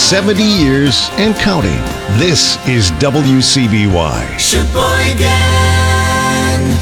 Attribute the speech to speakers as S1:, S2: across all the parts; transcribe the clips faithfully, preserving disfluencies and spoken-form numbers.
S1: seventy years and counting. This is W C B Y.
S2: Sheboygan.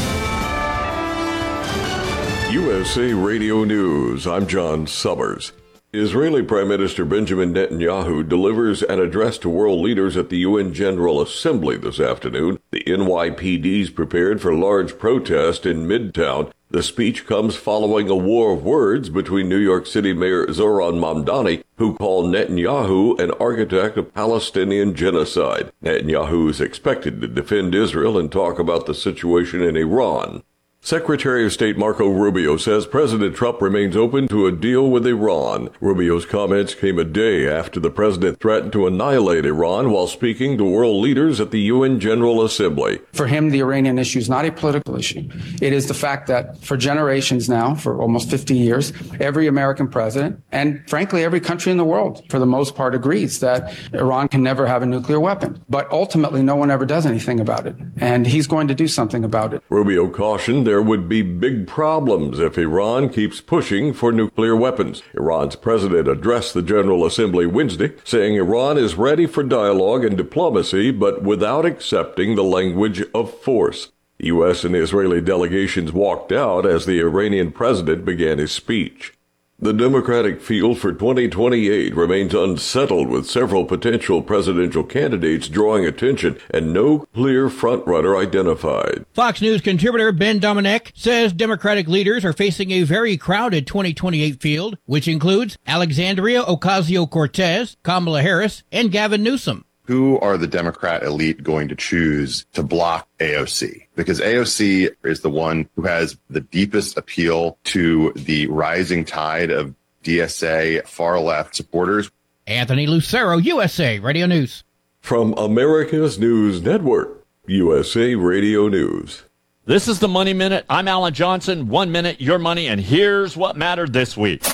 S3: U S A Radio News. I'm John Summers. Israeli Prime Minister Benjamin Netanyahu delivers an address to world leaders at the U N General Assembly this afternoon. The N Y P D's prepared for large protest in Midtown. The speech comes following a war of words between New York City Mayor Zohran Mamdani, who called Netanyahu an architect of Palestinian genocide. Netanyahu is expected to defend Israel and talk about the situation in Iran. Secretary of State Marco Rubio says President Trump remains open to a deal with Iran. Rubio's comments came a day after the president threatened to annihilate Iran while speaking to world leaders at the U N General Assembly.
S4: For him, the Iranian issue is not a political issue. It is the fact that for generations now, for almost fifty years, every American president, and frankly, every country in the world, for the most part, agrees that Iran can never have a nuclear weapon. But ultimately, no one ever does anything about it. And he's going to do something about it.
S3: Rubio cautioned there would be big problems if Iran keeps pushing for nuclear weapons. Iran's president addressed the General Assembly Wednesday, saying Iran is ready for dialogue and diplomacy, but without accepting the language of force. U S and Israeli delegations walked out as the Iranian president began his speech. The Democratic field for twenty twenty-eight remains unsettled, with several potential presidential candidates drawing attention and no clear frontrunner identified.
S5: Fox News contributor Ben Dominic says Democratic leaders are facing a very crowded twenty twenty-eight field, which includes Alexandria Ocasio-Cortez, Kamala Harris, and Gavin Newsom.
S6: Who are the Democrat elite going to choose to block A O C? Because A O C is the one who has the deepest appeal to the rising tide of D S A far-left supporters.
S5: Anthony Lucero, U S A Radio News.
S3: From America's News Network, U S A Radio News.
S7: This is the Money Minute. I'm Alan Johnson. One minute, your money, and here's what mattered this week.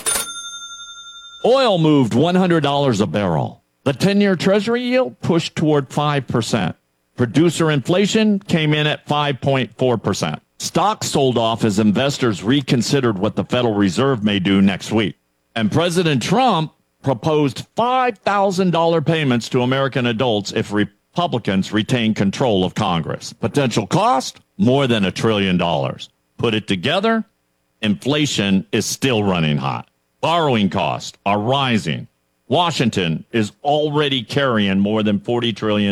S7: Oil moved one hundred dollars a barrel. The ten-year Treasury yield pushed toward five percent. Producer inflation came in at five point four percent. Stocks sold off as investors reconsidered what the Federal Reserve may do next week. And President Trump proposed five thousand dollars payments to American adults if Republicans retain control of Congress. Potential cost? More than a trillion dollars. Put it together, inflation is still running hot. Borrowing costs are rising. Washington is already carrying more than forty trillion dollars